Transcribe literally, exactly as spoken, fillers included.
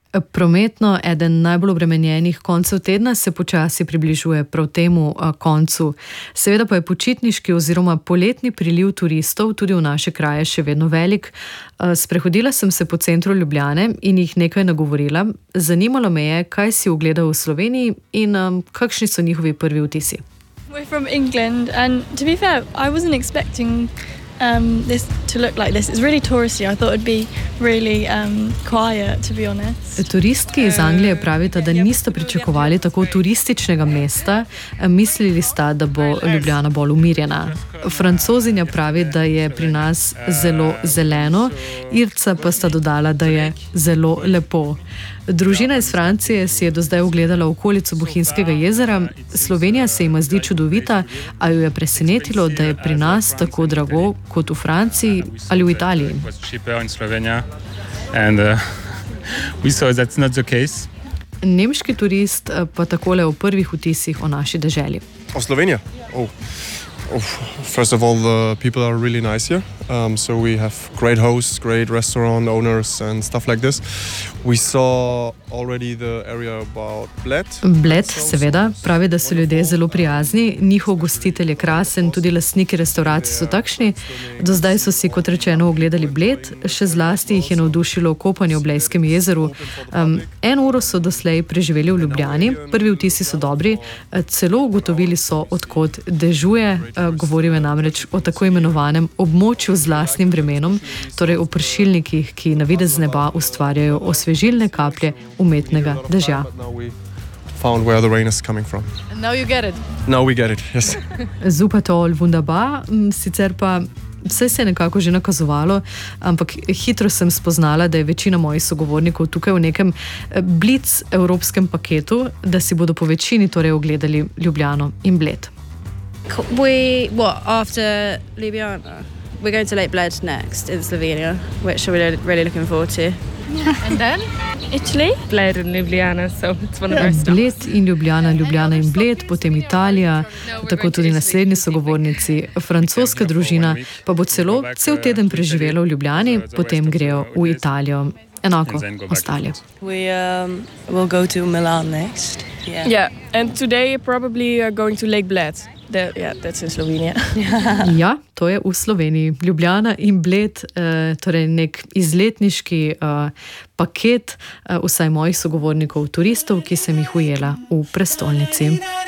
Prometno eden najbolj obremenjenih koncev tedna se počasi približuje prav temu koncu. Seveda pa je počitniški oziroma poletni priliv turistov tudi v naše kraje še vedno velik. Sprehodila sem se po centru Ljubljane in jih nekaj nagovorila. Zanimalo me je, kaj si ogledal v Sloveniji in um, kakšni so njihovi prvi vtisi. We're from England and to be fair, I wasn't expecting Um, this to look like this. It's really touristy. I thought it'd be really um, quiet, to be honest. Turistki iz Anglije pravita, da nista pričakovali tako turističnega mesta. Mislili sta, da bo Ljubljana bolj umirjena. Francozinja pravi, da je pri nas zelo zeleno, Irca pa sta dodala, da je zelo lepo. Družina iz Francije si je do zdaj ogledala okolico Bohinjskega jezera. Slovenija se jima zdi čudovita, a jo je presenetilo, da je pri nas tako drago kot v Franciji ali v Italiji. Nemški turist pa takole o prvih vtisih o naši deželi. O Sloveniji? Oh. Oh, first of all, the people are really nice here. Um, so we have great hosts, great restaurant owners and stuff like this. We saw already the area about Bled. Bled, seveda, pravi, da so ljudje zelo prijazni, njihov gostitelj je krasen, tudi lastniki restauracij so takšni. Do zdaj so si, kot rečeno, ogledali Bled, še zlasti jih je navdušilo kopanje v Blejskem jezeru. Um, en uro so doslej preživeli v Ljubljani, prvi vtisi so dobri, celo ugotovili so, odkot dežuje. Govoril je namreč o tako imenovanem območju z lastnim vremenom, torej o pršilnikih, ki na videz z neba ustvarjajo osvežilne kaplje umetnega dežja. Found where the rain is coming from. And now you get it. Now we get it, yes. Super toll, wunderbar, sicer pa vse se je nekako že nakazovalo, ampak hitro sem spoznala, da je večina mojih sogovornikov tukaj v nekem blic evropskem paketu, da si bodo po večini torej ogledali Ljubljano in Bled. We, what, after Ljubljana, we're going to Lake Bled next in Slovenia, which we're really, really looking forward to. And then Italy? Bled in Ljubljana, so it's one of our stops. Bled in Ljubljana, Ljubljana in Bled, potem Italija, tako tudi naslednji sogovornici. Francoska družina pa bo celo cel teden preživela v Ljubljani, potem grejo v Italijo. Enako ostali. We um, will go to Milan next. Yeah. Yeah, and today probably are going to Lake Bled. That, yeah, that's in Slovenia. Ja, to je v Sloveniji. Ljubljana in Bled, eh, torej nek izletniški eh, paket, eh, vsaj mojih sogovornikov turistov, ki sem jih ujela v prestolnici.